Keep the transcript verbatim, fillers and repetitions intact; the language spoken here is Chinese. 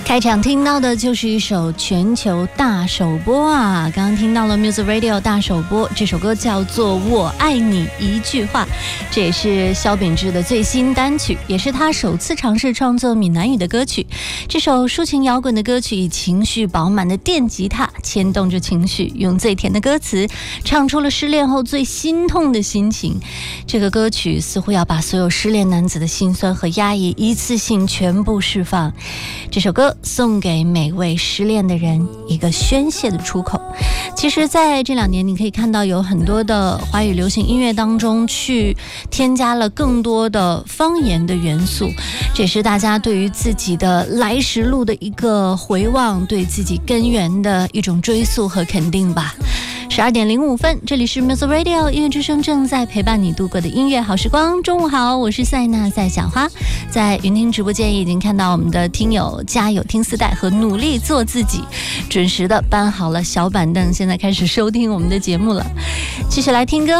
开场听到的就是一首全球大首播啊！刚刚听到了 Music Radio 大首播，这首歌叫做《我爱你一句话》，这也是萧秉治的最新单曲，也是他首次尝试创作闽南语的歌曲。这首抒情摇滚的歌曲以情绪饱满的电吉他牵动着情绪，用最甜的歌词唱出了失恋后最心痛的心情。这个歌曲似乎要把所有失恋男子的心酸和压抑一次性全部释放。这首歌送给每位失恋的人一个宣泄的出口。其实在这两年你可以看到有很多的华语流行音乐当中去添加了更多的方言的元素，这也是大家对于自己的来时路的一个回望，对自己根源的一种追溯和肯定吧。十二点零五分，这里是 Music Radio 音乐之声，正在陪伴你度过的音乐好时光。中午好，我是赛娜赛小花，在云听直播间已经看到我们的听友加油听四代和努力做自己，准时的搬好了小板凳，现在开始收听我们的节目了。继续来听歌。